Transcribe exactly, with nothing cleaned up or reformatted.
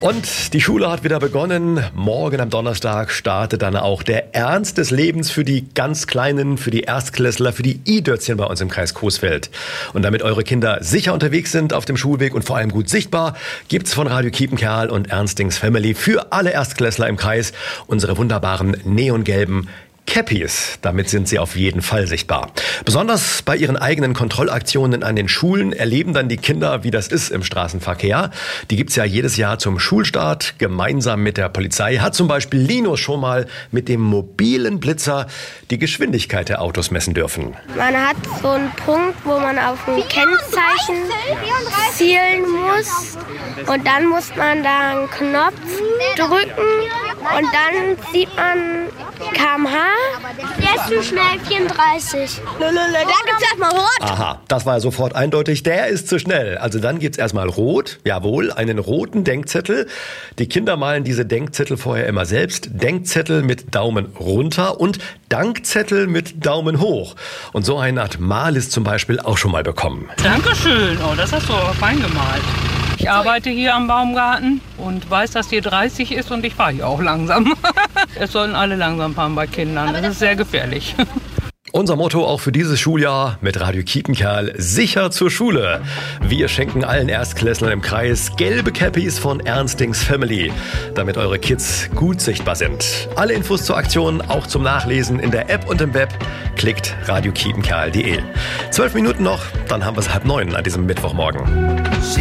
Und die Schule hat wieder begonnen. Morgen am Donnerstag startet dann auch der Ernst des Lebens für die ganz Kleinen, für die Erstklässler, für die I-Dötzchen bei uns im Kreis Coesfeld. Und damit eure Kinder sicher unterwegs sind auf dem Schulweg und vor allem gut sichtbar, gibt's von Radio Kiepenkerl und Ernstings Family für alle Erstklässler im Kreis unsere wunderbaren neongelben Cappies. Damit sind sie auf jeden Fall sichtbar. Besonders bei ihren eigenen Kontrollaktionen an den Schulen erleben dann die Kinder, wie das ist im Straßenverkehr. Die gibt's ja jedes Jahr zum Schulstart gemeinsam mit der Polizei. Hat zum Beispiel Linus schon mal mit dem mobilen Blitzer die Geschwindigkeit der Autos messen dürfen. Man hat so einen Punkt, wo man auf ein Kennzeichen zielen muss. Und dann muss man da einen Knopf drücken und dann sieht man Kilometer pro Stunde. Der ist zu schnell, vierunddreißig. Da gibt's erstmal rot. Aha, das war ja sofort eindeutig. Der ist zu schnell. Also dann gibt's erstmal rot. Jawohl, einen roten Denkzettel. Die Kinder malen diese Denkzettel vorher immer selbst. Denkzettel mit Daumen runter und Dankzettel mit Daumen hoch. Und so eine Art Mal ist zum Beispiel auch schon mal bekommen. Dankeschön. Oh, das hast du fein gemalt. Ich arbeite hier am Baumgarten und weiß, dass hier dreißig ist und ich fahre hier auch langsam. Es sollen alle langsam fahren bei Kindern. Das ist sehr gefährlich. Unser Motto auch für dieses Schuljahr mit Radio Kiepenkerl: sicher zur Schule. Wir schenken allen Erstklässlern im Kreis gelbe Cappies von Ernstings Family, damit eure Kids gut sichtbar sind. Alle Infos zur Aktion auch zum Nachlesen in der App und im Web. Klickt radio kiepenkerl punkt de. Zwölf Minuten noch, dann haben wir es halb neun an diesem Mittwochmorgen.